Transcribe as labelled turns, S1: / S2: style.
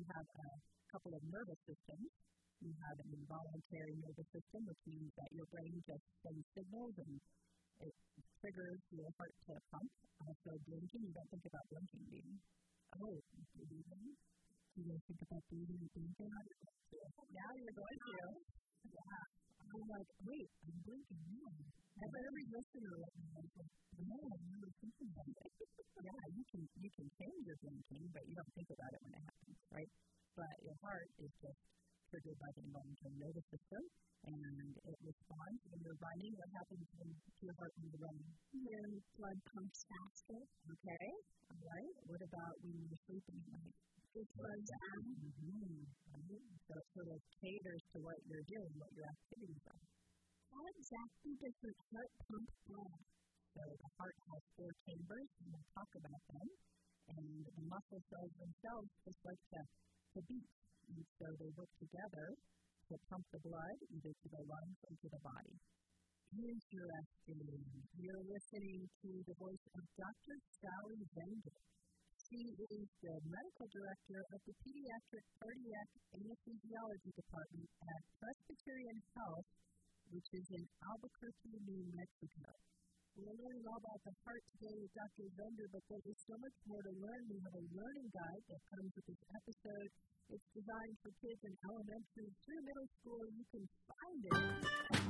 S1: have a couple of nervous systems. You have an involuntary nervous system, which means that your brain just sends signals and it triggers your heart to pump. So blinking, you don't think about blinking, do you? Oh, breathing. Do you think about breathing and blinking? Now you're going to. Yeah. I'm like, wait, I'm blinking. No. And for every listener right now is like, no, I'm never thinking about it. Yeah, you can change your blinking, but you don't think about it when it happens, right? But your heart is just triggered by the involuntary nervous system, and it responds when you're running. What happens to your heart when you're running?
S2: Your blood pumps faster.
S1: Okay, all right. What about when you're sleeping at night?
S2: It slows down.
S1: So it sort of caters to what you're doing, what your activities are.
S2: How exactly does the heart pump blood?
S1: So the heart has 4 chambers, and we'll talk about them. And the muscle cells themselves just like to beat. And so they work together to pump the blood either to the lungs or to the body. Interesting. You're listening to the voice of Dr. Sally Zender. She is the medical director of the Pediatric Cardiac Anesthesiology Department at Presbyterian Health, which is in Albuquerque, New Mexico. We're learning all about the heart today with Dr. Zender, but there is so much more to learn. We have a learning guide that comes with this episode. It's designed for kids in elementary through middle school. You can find it